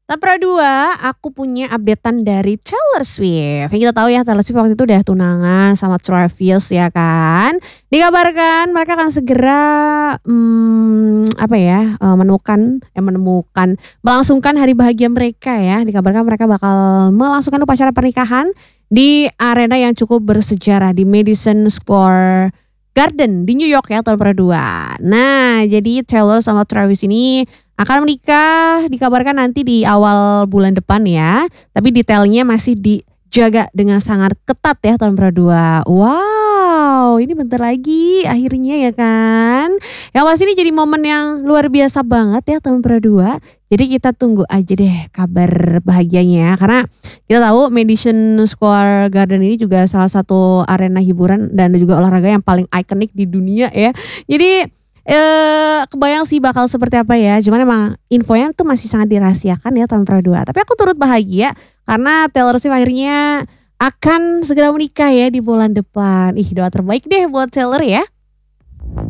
Nomor 2, aku punya updatean dari Taylor Swift. Yang kita tahu ya Taylor Swift waktu itu udah tunangan sama Travis ya kan. Dikabarkan mereka akan segera melangsungkan hari bahagia mereka ya. Dikabarkan mereka bakal melangsungkan upacara pernikahan di arena yang cukup bersejarah di Madison Square Garden di New York ya tahun kedua. Nah, jadi Taylor sama Travis ini akan menikah dikabarkan nanti di awal bulan depan ya. Tapi detailnya masih dijaga dengan sangat ketat ya tahun kedua. Wow, ini bentar lagi akhirnya ya kan. Yang pasti ini jadi momen yang luar biasa banget ya tahun kedua. Jadi kita tunggu aja deh kabar bahagianya ya. Karena kita tahu Madison Square Garden ini juga salah satu arena hiburan dan juga olahraga yang paling ikonik di dunia ya. Jadi kebayang sih bakal seperti apa ya. Cuman emang infonya tuh masih sangat dirahasiakan ya tahun kedua. Tapi aku turut bahagia karena Taylor Swift akhirnya akan segera menikah ya di bulan depan. Ih, doa terbaik deh buat Taylor ya.